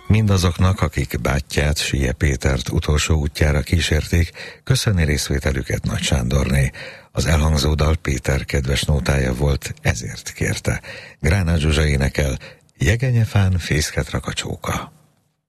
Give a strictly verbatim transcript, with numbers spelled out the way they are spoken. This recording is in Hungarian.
Mindazoknak, akik bátyját, Sije Pétert utolsó útjára kísérték, köszöni részvételüket Nagy Sándorné. Az elhangzó dal Péter kedves nótája volt, ezért kérte. Gránád Zsuzsa énekel, Jegenyefán fészket rak a csóka.